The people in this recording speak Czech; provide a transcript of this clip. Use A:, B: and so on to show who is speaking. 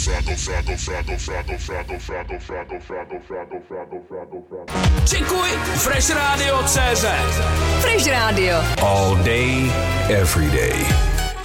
A: Čekuj Fresh Radio CZ.
B: Fresh Radio.
C: All day, every day.